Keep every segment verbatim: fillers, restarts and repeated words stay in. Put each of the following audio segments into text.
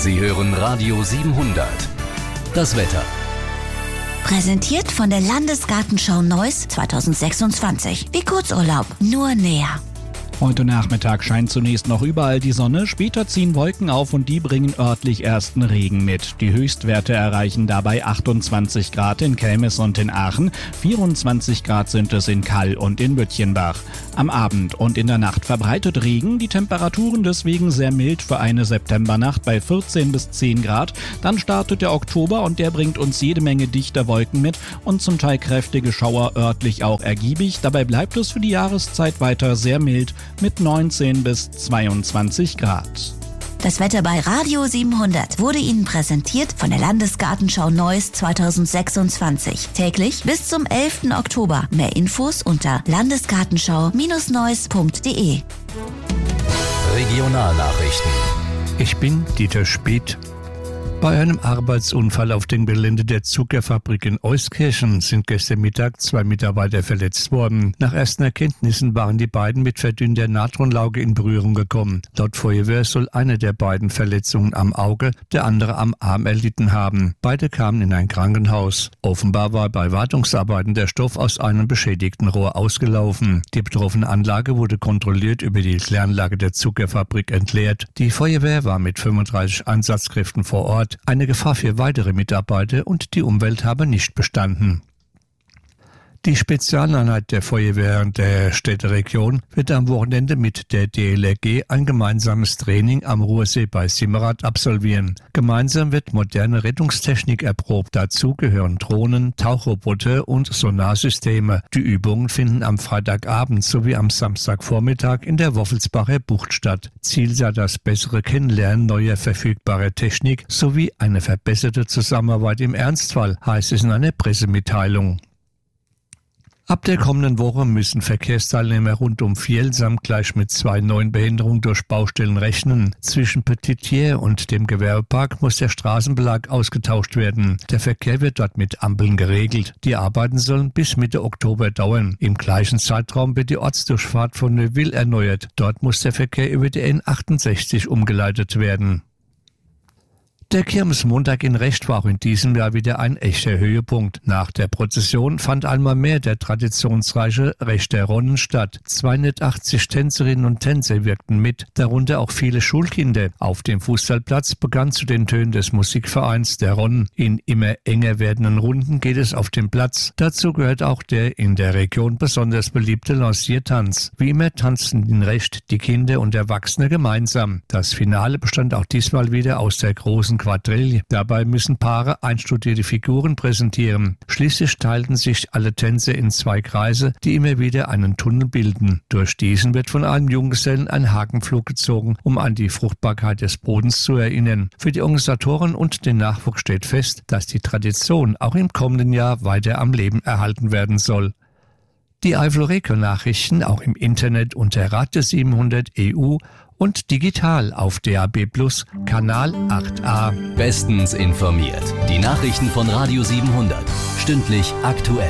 Sie hören Radio siebenhundert. Das Wetter. Präsentiert von der Landesgartenschau Neuss zweitausendsechsundzwanzig. Wie Kurzurlaub, nur näher. Heute Nachmittag scheint zunächst noch überall die Sonne, später ziehen Wolken auf und die bringen örtlich ersten Regen mit. Die Höchstwerte erreichen dabei achtundzwanzig Grad in Kelmis und in Aachen, vierundzwanzig Grad sind es in Kall und in Böttchenbach. Am Abend und in der Nacht verbreitet Regen, die Temperaturen deswegen sehr mild für eine Septembernacht bei vierzehn bis zehn Grad. Dann startet der Oktober und der bringt uns jede Menge dichter Wolken mit und zum Teil kräftige Schauer, örtlich auch ergiebig. Dabei bleibt es für die Jahreszeit weiter sehr mild mit neunzehn bis zweiundzwanzig Grad. Das Wetter bei Radio siebenhundert wurde Ihnen präsentiert von der Landesgartenschau Neuss zweitausendsechsundzwanzig. Täglich bis zum elften Oktober. Mehr Infos unter landesgartenschau Neuss punkt de. Regionalnachrichten. Ich bin Dieter Speth. Bei einem Arbeitsunfall auf dem Gelände der Zuckerfabrik in Euskirchen sind gestern Mittag zwei Mitarbeiter verletzt worden. Nach ersten Erkenntnissen waren die beiden mit verdünnter Natronlauge in Berührung gekommen. Laut Feuerwehr soll einer der beiden Verletzungen am Auge, der andere am Arm erlitten haben. Beide kamen in ein Krankenhaus. Offenbar war bei Wartungsarbeiten der Stoff aus einem beschädigten Rohr ausgelaufen. Die betroffene Anlage wurde kontrolliert über die Kläranlage der Zuckerfabrik entleert. Die Feuerwehr war mit fünfunddreißig Einsatzkräften vor Ort. Eine Gefahr für weitere Mitarbeiter und die Umwelt habe nicht bestanden. Die Spezialeinheit der Feuerwehr der Städteregion wird am Wochenende mit der D L R G ein gemeinsames Training am Ruhrsee bei Simmerath absolvieren. Gemeinsam wird moderne Rettungstechnik erprobt. Dazu gehören Drohnen, Tauchroboter und Sonarsysteme. Die Übungen finden am Freitagabend sowie am Samstagvormittag in der Woffelsbacher Bucht statt. Ziel sei das bessere Kennenlernen neuer verfügbarer Technik sowie eine verbesserte Zusammenarbeit im Ernstfall, heißt es in einer Pressemitteilung. Ab der kommenden Woche müssen Verkehrsteilnehmer rund um Fjellsam gleich mit zwei neuen Behinderungen durch Baustellen rechnen. Zwischen Petitier und dem Gewerbepark muss der Straßenbelag ausgetauscht werden. Der Verkehr wird dort mit Ampeln geregelt. Die Arbeiten sollen bis Mitte Oktober dauern. Im gleichen Zeitraum wird die Ortsdurchfahrt von Neuville erneuert. Dort muss der Verkehr über die N achtundsechzig umgeleitet werden. Der Kirmesmontag in Recht war auch in diesem Jahr wieder ein echter Höhepunkt. Nach der Prozession fand einmal mehr der traditionsreiche Rechter Ronnen statt. zweihundertachtzig Tänzerinnen und Tänzer wirkten mit, darunter auch viele Schulkinder. Auf dem Fußballplatz begann zu den Tönen des Musikvereins der Ronnen. In immer enger werdenden Runden geht es auf den Platz. Dazu gehört auch der in der Region besonders beliebte Lanciertanz. Wie immer tanzten in Recht die Kinder und Erwachsene gemeinsam. Das Finale bestand auch diesmal wieder aus der großen Quadrille. Dabei müssen Paare einstudierte Figuren präsentieren. Schließlich teilten sich alle Tänzer in zwei Kreise, die immer wieder einen Tunnel bilden. Durch diesen wird von einem Junggesellen ein Hakenpflug gezogen, um an die Fruchtbarkeit des Bodens zu erinnern. Für die Organisatoren und den Nachwuchs steht fest, dass die Tradition auch im kommenden Jahr weiter am Leben erhalten werden soll. Die Eifel-Reco-Nachrichten auch im Internet unter Radio siebenhundert E U und digital auf D A B Plus, Kanal acht a. Bestens informiert. Die Nachrichten von Radio siebenhundert. Stündlich aktuell.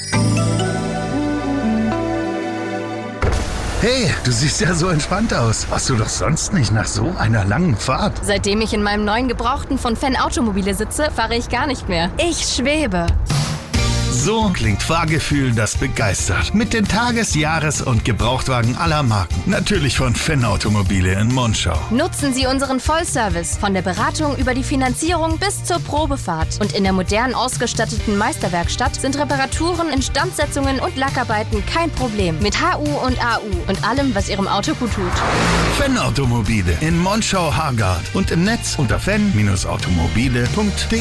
Hey, du siehst ja so entspannt aus. Warst du doch sonst nicht nach so einer langen Fahrt? Seitdem ich in meinem neuen Gebrauchten von Fan Automobile sitze, fahre ich gar nicht mehr. Ich schwebe. So klingt Fahrgefühl, das begeistert. Mit den Tages-, Jahres- und Gebrauchtwagen aller Marken. Natürlich von Fan Automobile in Monschau. Nutzen Sie unseren Vollservice. Von der Beratung über die Finanzierung bis zur Probefahrt. Und in der modern ausgestatteten Meisterwerkstatt sind Reparaturen, Instandsetzungen und Lackarbeiten kein Problem. Mit H U und A U und allem, was Ihrem Auto gut tut. Fan Automobile in Monschau-Hargard und im Netz unter fan Bindestrich automobile punkt de.